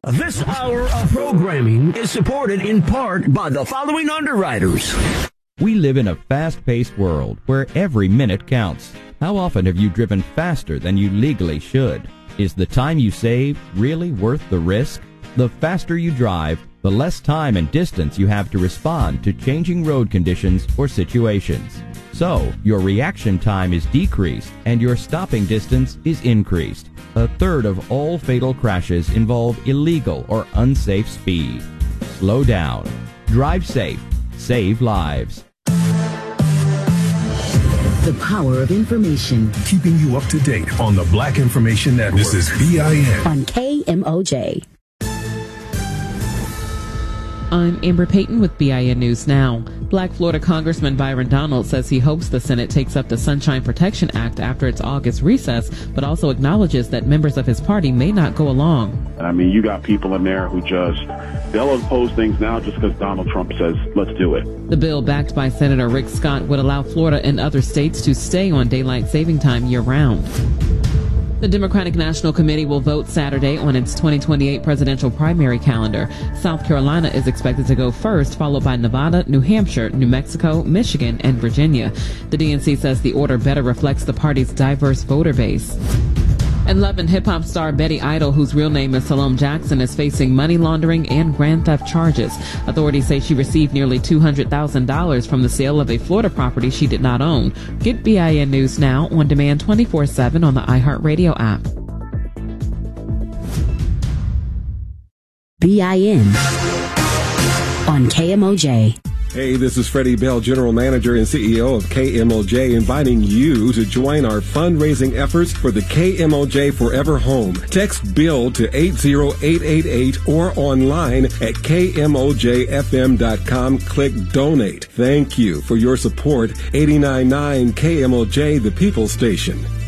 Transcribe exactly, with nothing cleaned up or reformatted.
This hour of programming is supported in part by the following underwriters. We live in a fast-paced world where every minute counts. How often have you driven faster than you legally should? Is the time you save really worth the risk? The faster you drive, the less time and distance you have to respond to changing road conditions or situations. So, your reaction time is decreased and your stopping distance is increased. A third of all fatal crashes involve illegal or unsafe speed. Slow down. Drive safe. Save lives. The power of information. Keeping you up to date on the Black Information Network. This is B I N. On K M O J. I'm Amber Payton with B I N News Now. Black Florida Congressman Byron Donald says he hopes the Senate takes up the Sunshine Protection Act after its August recess, but also acknowledges that members of his party may not go along. I mean, you got people in there who just, they'll oppose things now just because Donald Trump says, let's do it. The bill, backed by Senator Rick Scott, would allow Florida and other states to stay on daylight saving time year-round. The Democratic National Committee will vote Saturday on its twenty twenty-eight presidential primary calendar. South Carolina is expected to go first, followed by Nevada, New Hampshire, New Mexico, Michigan, and Virginia. The D N C says the order better reflects the party's diverse voter base. And Love and hip-hop star Betty Idle, whose real name is Salome Jackson, is facing money laundering and grand theft charges. Authorities say she received nearly two hundred thousand dollars from the sale of a Florida property she did not own. Get B I N News Now on demand twenty-four seven on the iHeartRadio app. B I N on K M O J. Hey, this is Freddie Bell, General Manager and C E O of K M O J, inviting you to join our fundraising efforts for the K M O J Forever Home. Text BILL to eight zero eight eight eight or online at K M O J F M dot com. Click Donate. Thank you for your support. eighty-nine point nine K M O J, the People Station.